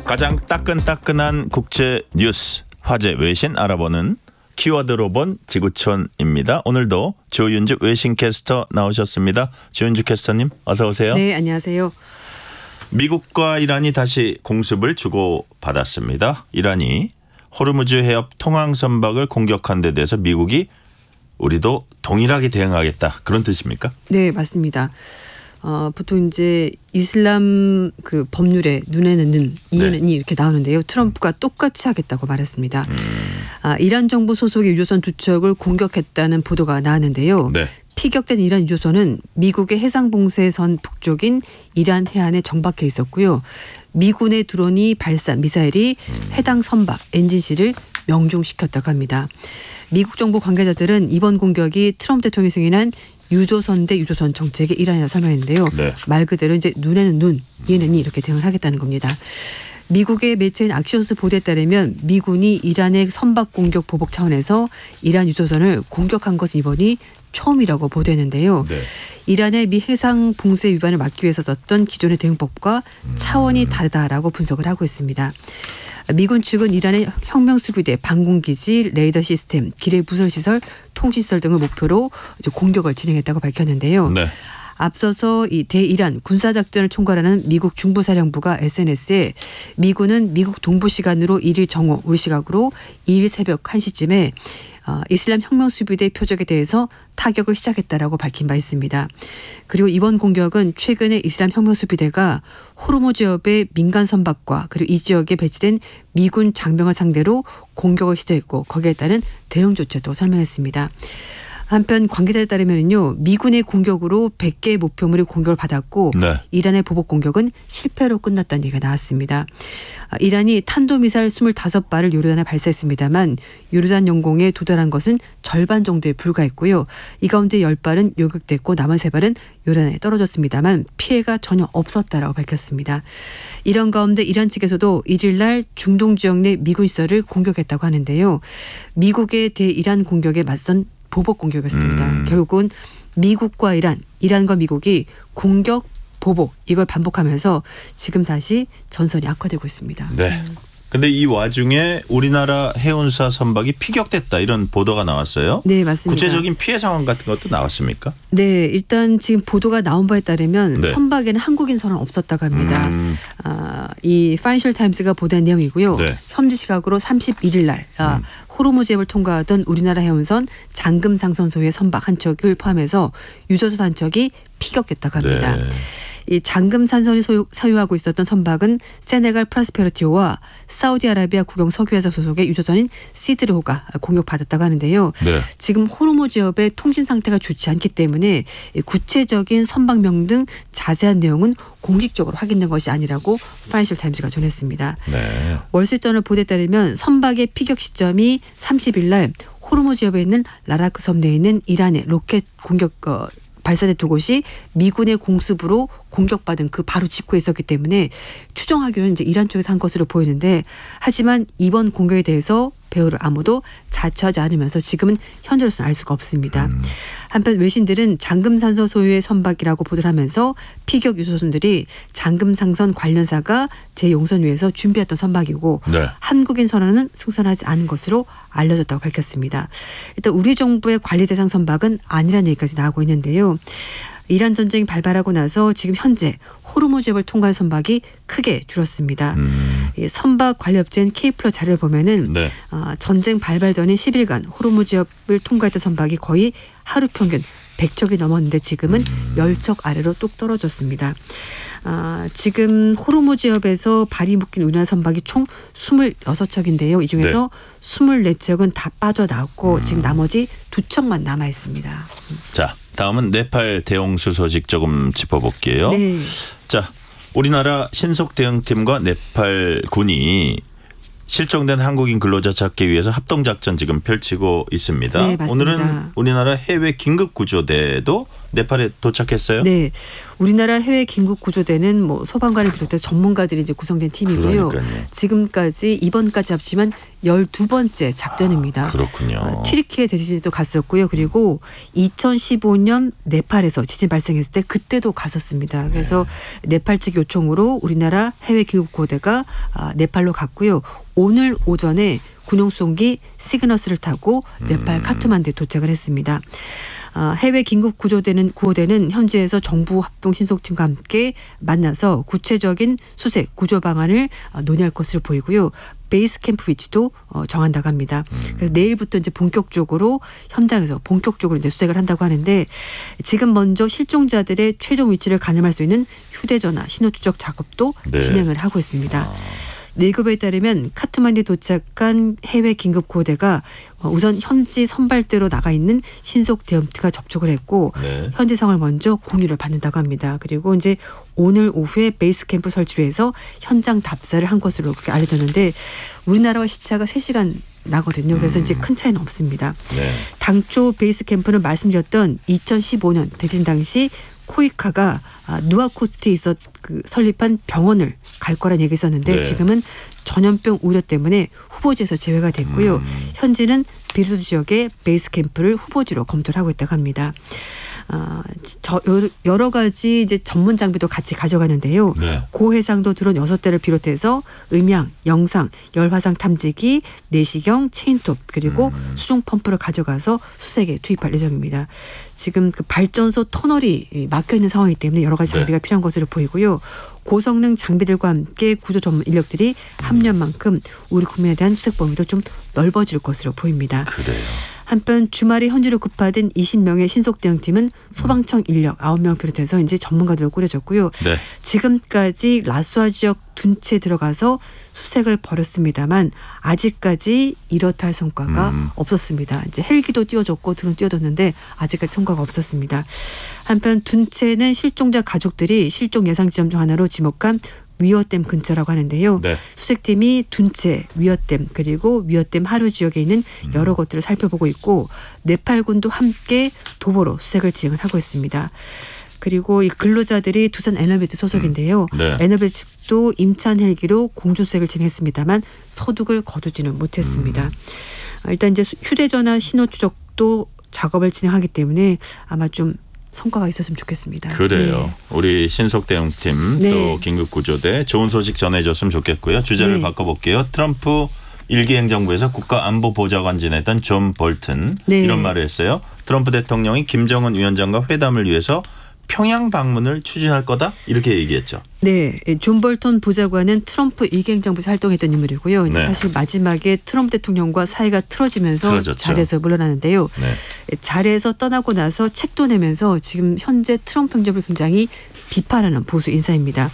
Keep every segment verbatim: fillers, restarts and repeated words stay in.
가장 따끈따끈한 국제 뉴스, 화제 외신 알아보는 키워드로 본 지구촌입니다. 오늘도 조윤주 외신캐스터 나오셨습니다. 조윤주 캐스터님 어서 오세요. 네, 안녕하세요. 미국과 이란이 다시 공습을 주고받았습니다. 이란이 호르무즈 해협 통항 선박을 공격한 데 대해서 미국이 우리도 동일하게 대응하겠다, 그런 뜻입니까? 네, 맞습니다. 어, 보통 이제 이슬람 그 법률에 눈에는 는, 이에는 이 네. 이렇게 나오는데요. 트럼프가 똑같이 하겠다고 말했습니다. 음. 아, 이란 정부 소속의 유조선 두 척을 공격했다는 보도가 나왔는데요. 네. 피격된 이란 유조선은 미국의 해상봉쇄선 북쪽인 이란 해안에 정박해 있었고요. 미군의 드론이 발사 미사일이 해당 선박 엔진실을 명중시켰다고 합니다. 미국 정부 관계자들은 이번 공격이 트럼프 대통령이 승인한 유조선 대 유조선 정책의 일환이라고 설명했는데요. 네. 말 그대로 이제 눈에는 눈, 이에는 이 이렇게 대응을 하겠다는 겁니다. 미국의 매체인 악시오스 보도에 따르면 미군이 이란의 선박 공격 보복 차원에서 이란 유조선을 공격한 것은 이번이 처음이라고 보도했는데요. 네. 이란의 미 해상 봉쇄 위반을 막기 위해서 썼던 기존의 대응법과 차원이 다르다라고 분석을 하고 있습니다. 미군 측은 이란의 혁명수비대 방공기지, 레이더 시스템, 기뢰 부설시설, 통신시설 등을 목표로 이제 공격을 진행했다고 밝혔는데요. 네. 앞서서 이 대이란 군사작전을 총괄하는 미국 중부사령부가 에스엔에스에 미군은 미국 동부 시간으로 일 일 정오, 우리 시각으로 이 일 새벽 한 시쯤에 어, 이슬람 혁명수비대 표적에 대해서 타격을 시작했다라고 밝힌 바 있습니다. 그리고 이번 공격은 최근에 이슬람 혁명수비대가 호르무즈 해협의 민간 선박과 그리고 이 지역에 배치된 미군 장병을 상대로 공격을 시도했고 거기에 따른 대응 조치도 설명했습니다. 한편 관계자에 따르면요, 미군의 공격으로 백 개의 목표물이 공격을 받았고 네. 이란의 보복 공격은 실패로 끝났다는 얘기가 나왔습니다. 이란이 탄도미사일 이십오 발을 요르단에 발사했습니다만 요르단 영공에 도달한 것은 절반 정도에 불과했고요. 이 가운데 십 발은 요격됐고 남은 세 발은 요르단에 떨어졌습니다만 피해가 전혀 없었다라고 밝혔습니다. 이런 가운데 이란 측에서도 일 일 날 중동 지역 내 미군 시설을 공격했다고 하는데요. 미국의 대이란 공격에 맞선 보복 공격이었습니다. 음. 결국은 미국과 이란, 이란과 미국이 공격, 보복 이걸 반복하면서 지금 다시 전선이 악화되고 있습니다. 네. 근데 이 와중에 우리나라 해운사 선박이 피격됐다, 이런 보도가 나왔어요. 네, 맞습니다. 구체적인 피해 상황 같은 것도 나왔습니까? 네, 일단 지금 보도가 나온 바에 따르면 네. 선박에는 한국인 선원 없었다고 합니다. 음. 아, 이 파이낸셜 타임스가 보도한 내용이고요. 네. 현지 시각으로 삼십일 일 날 아, 음. 호르무즈 해협을 통과하던 우리나라 해운선 장금상선 소유의 선박 한 척을 포함해서 유조선 한 척이 피격됐다고 합니다. 네. 이 장금산선이 소유, 사유하고 있었던 선박은 세네갈 프라스페르티오와 사우디아라비아 국영 석유회사 소속의 유조선인 시드르호가 공격받았다고 하는데요. 네. 지금 호르무즈 해협의 통신 상태가 좋지 않기 때문에 구체적인 선박명 등 자세한 내용은 공식적으로 확인된 것이 아니라고 파이낸셜 타임즈가 전했습니다. 네. 월스트리트저널 보도에 따르면 선박의 피격 시점이 삼십일 날 호르무즈 해협에 있는 라라크 섬 내에 있는 이란의 로켓 공격 어, 발사대 두 곳이 미군의 공습으로 공격받은 그 바로 직후에 있었기 때문에 추정하기로는 이제 이란 쪽에서 한 것으로 보이는데, 하지만 이번 공격에 대해서 배후를 아무도 자처하지 않으면서 지금은 현재로서는 알 수가 없습니다. 음. 한편 외신들은 장금산선 소유의 선박이라고 보도를 하면서 피격 유조선들이 장금상선 관련사가 재용선 위에서 준비했던 선박이고 네. 한국인 선원은 승선하지 않은 것으로 알려졌다고 밝혔습니다. 일단 우리 정부의 관리 대상 선박은 아니라는 얘기까지 나오고 있는데요. 이란 전쟁이 발발하고 나서 지금 현재 호르무즈 해협을 통과하는 선박이 크게 줄었습니다. 음. 이 선박 관리업체인 케이플러 자료를 보면은 네. 어, 전쟁 발발 전인 십 일간 호르무즈 해협을 통과했던 선박이 거의 하루 평균 백 척이 넘었는데 지금은 음. 십 척 아래로 뚝 떨어졌습니다. 아, 지금 호르무즈 해협에서 발이 묶인 우리나라 선박이 총 이십육 척인데요. 이 중에서 네. 이십사 척은 다 빠져나왔고 음. 지금 나머지 두 척만 남아 있습니다. 자, 다음은 네팔 대홍수 소식 조금 짚어볼게요. 네. 자, 우리나라 신속 대응팀과 네팔 군이 실종된 한국인 근로자 찾기 위해서 합동작전 지금 펼치고 있습니다. 네, 맞습니다. 오늘은 우리나라 해외 긴급구조대도 네팔에 도착했어요? 네. 우리나라 해외 긴급 구조대는 뭐 소방관을 비롯해서 전문가들이 이제 구성된 팀이고요. 그러니까요. 지금까지 이번까지 합치면 열두 번째 작전입니다. 아, 그렇군요. 어, 튀르키예 대지진도 갔었고요. 그리고 이천십오 년 네팔에서 지진 발생했을 때 그때도 갔었습니다. 그래서 네. 네팔 측 요청으로 우리나라 해외 긴급 구호대가 아, 네팔로 갔고요. 오늘 오전에 군용송기 시그너스를 타고 네팔 카트만두에 도착을 했습니다. 아, 해외 긴급 구조대는 구호대는 현지에서 정부 합동 신속팀과 함께 만나서 구체적인 수색 구조 방안을 논의할 것으로 보이고요. 베이스 캠프 위치도 정한다고 합니다. 그래서 내일부터 이제 본격적으로 현장에서 본격적으로 이제 수색을 한다고 하는데 지금 먼저 실종자들의 최종 위치를 가늠할 수 있는 휴대전화 신호 추적 작업도 네. 진행을 하고 있습니다. 아. 미국에 따르면 카트만두에 도착한 해외 긴급 구호대가 우선 현지 선발대로 나가 있는 신속 대응팀과 접촉을 했고 네. 현지 상황을 먼저 공유를 받는다고 합니다. 그리고 이제 오늘 오후에 베이스 캠프 설치를 해서 현장 답사를 한 것으로 그렇게 알려졌는데 우리나라와 시차가 세 시간 나거든요. 그래서 음. 이제 큰 차이는 없습니다. 네. 당초 베이스 캠프는 말씀드렸던 이천십오 년 대진 당시 코이카가 누아코트에 있어 그 설립한 병원을 갈 거란 얘기 있었는데 네. 지금은 전염병 우려 때문에 후보지에서 제외가 됐고요. 음. 현재는 비수도 지역의 베이스 캠프를 후보지로 검토를 하고 있다고 합니다. 어, 저 여러 가지 이제 전문 장비도 같이 가져가는데요. 네. 고해상도 드론 여섯 대를 비롯해서 음향, 영상, 열화상 탐지기, 내시경, 체인톱 그리고 음. 수중 펌프를 가져가서 수색에 투입할 예정입니다. 지금 그 발전소 터널이 막혀 있는 상황이기 때문에 여러 가지 장비가 네. 필요한 것으로 보이고요. 고성능 장비들과 함께 구조 전문 인력들이 합류한 만큼 우리 국민에 대한 수색 범위도 좀 넓어질 것으로 보입니다. 그래요. 한편 주말에 현지로 급파된 이십 명의 신속 대응팀은 소방청 인력 아홉 명 비롯해서 이제 전문가들로 꾸려졌고요. 네. 지금까지 라수아 지역 둔치에 들어가서 수색을 벌였습니다만 아직까지 이렇다 할 성과가 음. 없었습니다. 이제 헬기도 띄워줬고 드론 띄워줬는데 아직까지 성과가 없었습니다. 한편 둔치에는 실종자 가족들이 실종 예상 지점 중 하나로 지목한 위어댐 근처라고 하는데요. 네. 수색팀이 둔체, 위어댐 그리고 위어댐 하류 지역에 있는 여러 음. 곳들을 살펴보고 있고 네팔군도 함께 도보로 수색을 진행을 하고 있습니다. 그리고 이 근로자들이 두산 에너베이트 소속인데요. 음. 네. 에너베이트 측도 임찬 헬기로 공중수색을 진행했습니다만 소득을 거두지는 못했습니다. 음. 일단 이제 휴대전화 신호 추적도 작업을 진행하기 때문에 아마 좀 성과가 있었으면 좋겠습니다. 그래요. 네. 우리 신속대응팀 네. 또 긴급구조대 좋은 소식 전해줬으면 좋겠고요. 주제를 네. 바꿔볼게요. 트럼프 일기 행정부에서 국가안보보좌관 지냈던 존 볼튼 네. 이런 말을 했어요. 트럼프 대통령이 김정은 위원장과 회담을 위해서 평양 방문을 추진할 거다 이렇게 얘기했죠. 네, 존 볼턴 보좌관은 트럼프 일기 행정부에서 활동했던 인물이고요. 네. 사실 마지막에 트럼프 대통령과 사이가 틀어지면서 틀어졌죠. 자리에서 물러나는데요. 네. 자리에서 떠나고 나서 책도 내면서 지금 현재 트럼프 행정부를 굉장히 비판하는 보수 인사입니다.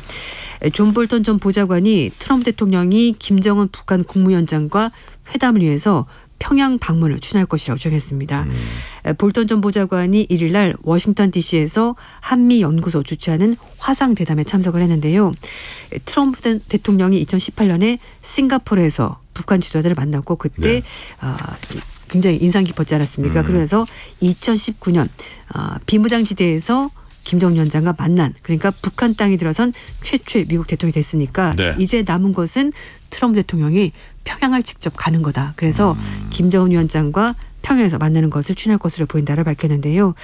존 볼턴 전 보좌관이 트럼프 대통령이 김정은 북한 국무위원장과 회담을 위해서 평양 방문을 추진할 것이라고 주장했습니다. 음. 볼턴 전 보좌관이 일 일 날 워싱턴 디씨에서 한미연구소 주최하는 화상대담에 참석을 했는데요. 트럼프 대통령이 이천십팔 년에 싱가포르에서 북한 지도자들을 만났고 그때 네. 어, 굉장히 인상 깊었지 않았습니까? 음. 그러면서 이천십구 년 어, 비무장지대에서 김정은 위원장과 만난 그러니까 북한 땅에 들어선 최초의 미국 대통령이 됐으니까 네. 이제 남은 것은 트럼프 대통령이 평양을 직접 가는 거다. 그래서 음. 김정은 위원장과 평양에서 만나는 것을 추진할 것으로 보인다를 밝혔는데요.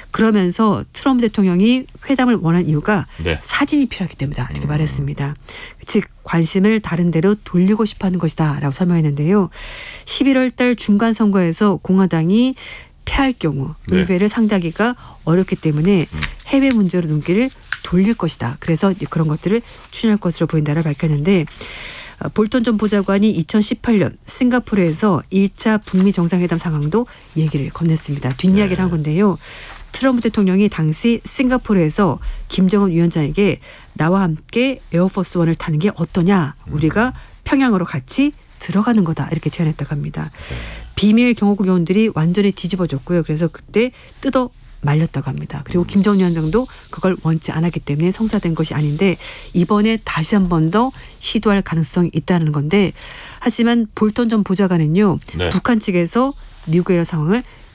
그러면서 트럼프 대통령이 회담을 원한 이유가 네. 사진이 필요하기 때문이다. 이렇게 음. 말했습니다. 즉 관심을 다른 데로 돌리고 싶어하는 것이다 라고 설명했는데요. 십일월 달 중간선거에서 공화당이 패할 경우 네. 의회를 상대하기가 어렵기 때문에 해외 문제로 눈길을 돌릴 것이다. 그래서 그런 것들을 추진할 것으로 보인다를 밝혔는데 볼턴 전 보좌관이 이천십팔 년 싱가포르에서 일 차 북미 정상회담 상황도 얘기를 건넸습니다. 뒷이야기를 네. 한 건데요. 트럼프 대통령이 당시 싱가포르에서 김정은 위원장에게 나와 함께 에어포스 원을 타는 게 어떠냐. 우리가 평양으로 같이 들어가는 거다. 이렇게 제안했다고 합니다. 네. 비밀 경호국 요원들이 완전히 뒤집어졌고요. 그래서 그때 뜯어 말렸다고 합니다. 그리고 김정은 위원장도 그걸 원치 않았기 때문에 성사된 것이 아닌데 이번에 다시 한 번 더 시도할 가능성이 있다는 건데 하지만 볼턴 전 보좌관은요. 네. 북한 측에서 미국의 이런 상황을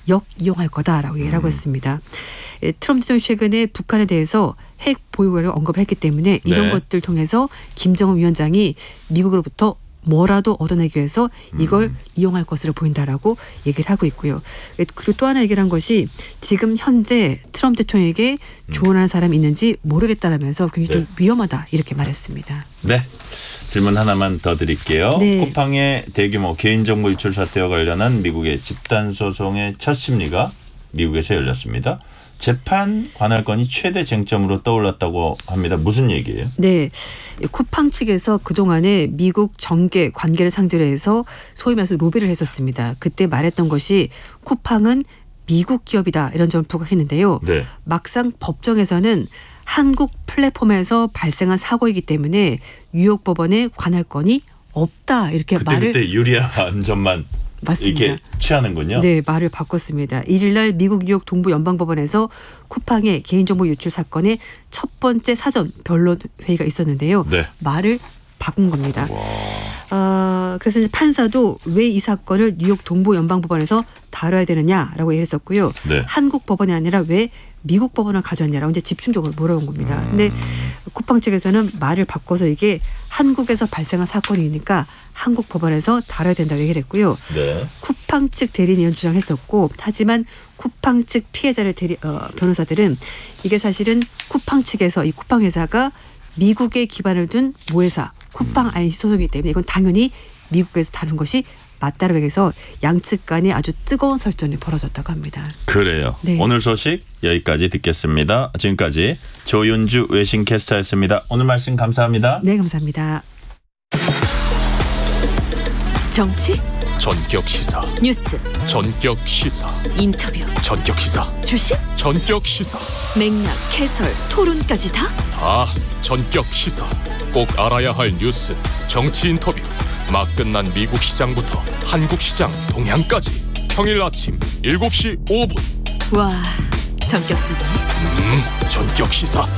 역이용할 거다라고 얘기를 하고 음. 있습니다. 예, 트럼프 대통령이 최근에 북한에 대해서 핵 보유를 언급을 했기 때문에 이런 네. 것들 통해서 김정은 위원장이 미국으로부터 뭐라도 얻어내기 위해서 이걸 음. 이용할 것으로 보인다라고 얘기를 하고 있고요. 그리고 또 하나 얘기를 한 것이 지금 현재 트럼프 대통령에게 조언하는 사람이 있는지 모르겠다라면서 굉장히 좀 네. 위험하다 이렇게 말했습니다. 네. 질문 하나만 더 드릴게요. 네. 쿠팡의 대규모 개인정보 유출 사태와 관련한 미국의 집단소송의 첫 심리가 미국에서 열렸습니다. 재판 관할권이 최대 쟁점으로 떠올랐다고 합니다. 무슨 얘기예요? 네. 쿠팡 측에서 그동안에 미국 정계 관계를 상대로 해서 소위 말해서 로비를 했었습니다. 그때 말했던 것이 쿠팡은 미국 기업이다 이런 점을 부각했는데요. 네. 막상 법정에서는 한국 플랫폼에서 발생한 사고이기 때문에 뉴욕 법원의 관할권이 없다 이렇게 그때 말을 그때 유리한 점만 맞습니다. 이렇게 취하는군요. 네, 말을 바꿨습니다. 일일날 미국 뉴욕 동부 연방법원에서 쿠팡의 개인정보 유출 사건의 첫 번째 사전 변론 회의가 있었는데요. 네. 말을 바꾼 겁니다. 와. 어, 그래서 이제 판사도 왜 이 사건을 뉴욕 동부 연방법원에서 다뤄야 되느냐라고 얘기했었고요. 네. 한국 법원이 아니라 왜 미국 법원을 가져왔냐라고 이제 집중적으로 물어본 겁니다. 음. 근데 쿠팡 측에서는 말을 바꿔서 이게 한국에서 발생한 사건이니까 한국 법원에서 다뤄야 된다고 얘기를 했고요. 네. 쿠팡 측 대리인이 이런 주장을 했었고 하지만 쿠팡 측 피해자를 대리, 어, 변호사들은 이게 사실은 쿠팡 측에서 이 쿠팡 회사가 미국에 기반을 둔 모회사 쿠팡 아이씨 소속이기 때문에 이건 당연히 미국에서 다룬 것이 맞다라고 해서 양측 간에 아주 뜨거운 설전이 벌어졌다고 합니다. 그래요. 네. 오늘 소식 여기까지 듣겠습니다. 지금까지 조윤주 외신캐스터였습니다. 오늘 말씀 감사합니다. 네, 감사합니다. 정치, 전격 시사, 뉴스, 전격 시사, 인터뷰, 전격 시사, 주식, 전격 시사, 맥락, 해설, 토론까지 다 다 전격 시사. 꼭 알아야 할 뉴스, 정치 인터뷰, 막 끝난 미국 시장부터 한국 시장 동향까지 평일 아침 일곱 시 오 분. 와, 전격적이네. 음, 전격 시사.